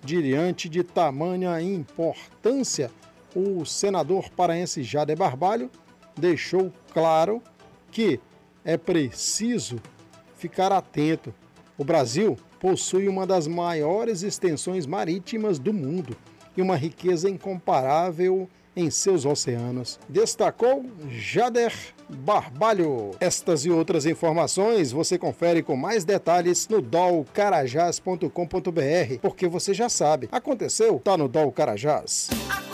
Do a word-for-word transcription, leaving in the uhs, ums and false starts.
Diante de tamanha importância, o senador paraense Jader Barbalho deixou claro que é preciso ficar atento. O Brasil possui uma das maiores extensões marítimas do mundo e uma riqueza incomparável em seus oceanos, destacou Jader Barbalho. Estas e outras informações você confere com mais detalhes no dol carajás ponto com ponto br, porque você já sabe, aconteceu, tá no Dol Carajás.